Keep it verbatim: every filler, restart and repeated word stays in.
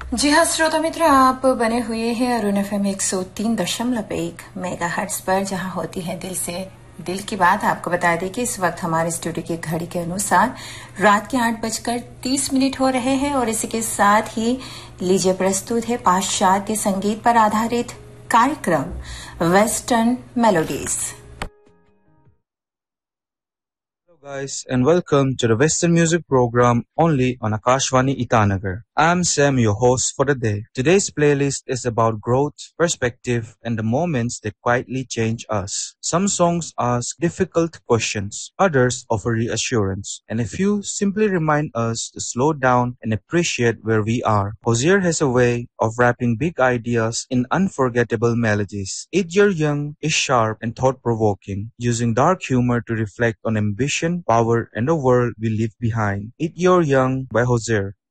जी हाँ श्रोता मित्र, आप बने हुए हैं अरुण एफएम एक सौ तीन दशमलव एक मेगा हर्ट्ज पर, जहां होती है दिल से दिल की बात। आपको बता दें कि इस वक्त हमारे स्टूडियो की घड़ी के अनुसार रात के आठ बजकर तीस मिनट हो रहे हैं और इसी के साथ ही लीजिए प्रस्तुत है पाश्चात्य संगीत पर आधारित कार्यक्रम western melodies. Hello guys and welcome to the Western Music Program only on Akashvani Itanagar. I'm Sam, your host for the day. Today's playlist is about growth, perspective, and the moments that quietly change us. Some songs ask difficult questions, others offer reassurance, and a few simply remind us to slow down and appreciate where we are. Hozier has a way of wrapping big ideas in unforgettable melodies. Eat Your Young is sharp and thought-provoking, using dark humor to reflect on ambition, power, and the world we leave behind. Eat Your Young by Hozier.